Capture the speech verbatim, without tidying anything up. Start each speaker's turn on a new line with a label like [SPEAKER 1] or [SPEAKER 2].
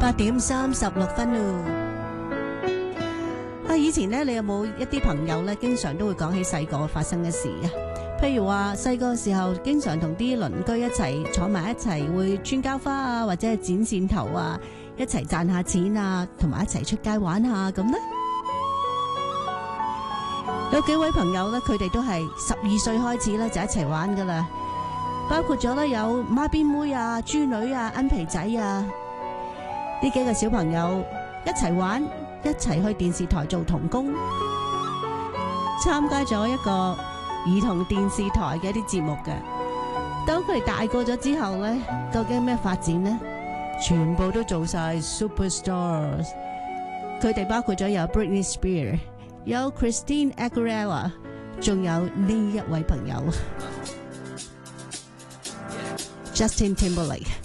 [SPEAKER 1] 八點三十六分咯。啊，以前咧，你有冇一啲朋友咧，經常都會講起細個發生嘅事啊？譬如話細個時候，經常同啲鄰居一齊坐埋一齊，會穿膠花啊，或者係剪線頭啊，一齊賺下錢啊，同埋一齊出街玩下咁呢。有幾位朋友咧，佢哋都係十二歲開始咧就一齊玩噶啦，包括咗咧有孖辮妹啊、豬女啊、恩皮仔啊。呢幾個小朋友一齊玩，一齊去電視台做童工，參加咗一個兒童電視台嘅一啲節目嘅。當佢哋大個咗之後咧，究竟咩發展呢？全部都做晒 superstars。佢哋包括咗有 Britney Spears、有 Christina Aguilera， 仲有呢一位朋友 Justin Timberlake。